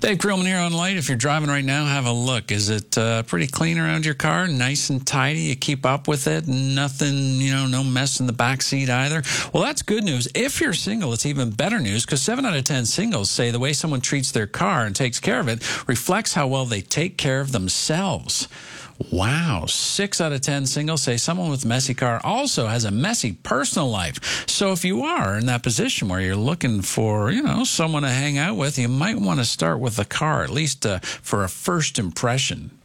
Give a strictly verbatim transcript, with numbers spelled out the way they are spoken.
Dave Krillman here on Light. If you're driving right now, have a look. Is it uh, pretty clean around your car? Nice and tidy? You keep up with it? Nothing, you know, no mess in the back seat either? Well, that's good news. If you're single, it's even better news because seven out of ten singles say the way someone treats their car and takes care of it reflects how well they take care of themselves. Wow. Six out of ten singles say someone with a messy car also has a messy personal life. So if you are in that position where you're looking for, you know, someone to hang out with, you might want to start with the car, at least uh, for a first impression.